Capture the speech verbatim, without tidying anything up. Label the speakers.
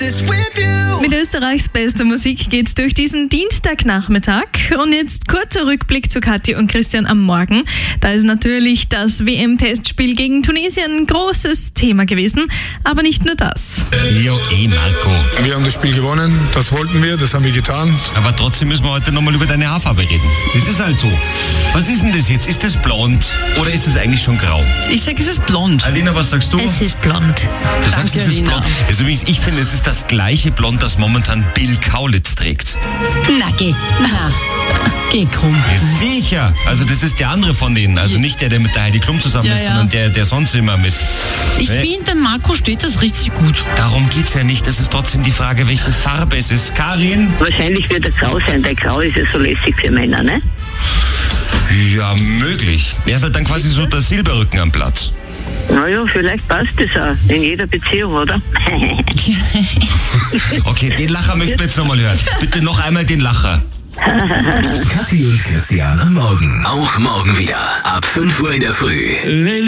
Speaker 1: Mit Österreichs bester Musik geht's durch diesen Dienstagnachmittag. Und jetzt kurzer Rückblick zu Kathi und Christian am Morgen. Da ist natürlich das W M-Testspiel gegen Tunesien ein großes Thema gewesen. Aber nicht nur das.
Speaker 2: Jo, eh, Marco.
Speaker 3: Wir haben das Spiel gewonnen, das wollten wir, das haben wir getan.
Speaker 2: Aber trotzdem müssen wir heute nochmal über deine Haarfarbe reden. Das ist halt so. Was ist denn das jetzt? Ist das blond oder ist das eigentlich schon grau?
Speaker 4: Ich sag, es ist blond.
Speaker 2: Alina, was sagst du?
Speaker 4: Es ist blond.
Speaker 2: Du sagst,
Speaker 4: Danke,
Speaker 2: es ist
Speaker 4: Alina.
Speaker 2: blond. Also übrigens, ich finde, es ist das gleiche Blond, das momentan Bill Kaulitz trägt.
Speaker 4: Na, geh. Na, geh krumm.
Speaker 2: Ja, sicher. Also das ist der andere von denen. Also nicht der, der mit der Heidi Klum zusammen
Speaker 4: Ja,
Speaker 2: ist,
Speaker 4: ja.
Speaker 2: sondern der, der sonst immer mit.
Speaker 4: Ich
Speaker 2: Ne?
Speaker 4: finde, dem Marco steht das richtig gut.
Speaker 2: Darum geht's ja nicht. Das ist trotzdem die Frage, welche Farbe es ist. Karin?
Speaker 5: Wahrscheinlich wird er grau sein, der Grau ist ja so lässig für Männer, ne?
Speaker 2: Ja, möglich. Er ist halt dann quasi so der Silberrücken am Platz.
Speaker 5: Naja, vielleicht passt das auch in jeder Beziehung, oder?
Speaker 2: Okay, den Lacher möchten wir jetzt nochmal hören. Bitte noch einmal den Lacher.
Speaker 6: Kathi und Christian am Morgen. Auch morgen wieder. Ab fünf Uhr in der Früh.